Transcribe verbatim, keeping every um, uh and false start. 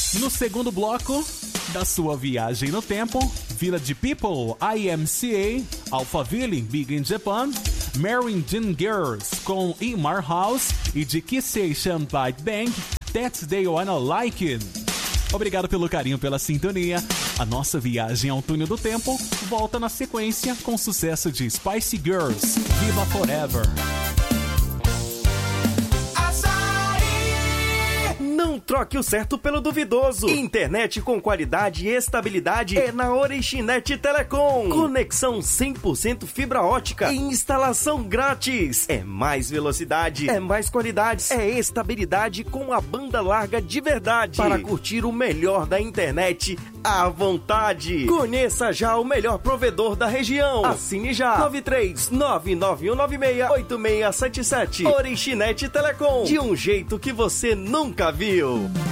No segundo bloco da sua viagem no tempo, Village People, I M C A, Alphaville, Big in Japan, Mary Jane Girls com Imar House e de Kissation Bite Bang, That's They Wanna Like It. Obrigado pelo carinho, pela sintonia. A nossa viagem ao túnel do tempo volta na sequência com o sucesso de Spice Girls, Viva Forever. Não troque o certo pelo duvidoso. Internet com qualidade e estabilidade é na Orixinet Telecom. Conexão cem por cento fibra ótica e instalação grátis. É mais velocidade, é mais qualidade, é estabilidade com a banda larga de verdade. Para curtir o melhor da internet à vontade. Conheça já o melhor provedor da região. Assine já. nove três nove nove um nove seis oito seis sete sete. Orixinet Telecom. De um jeito que você nunca viu.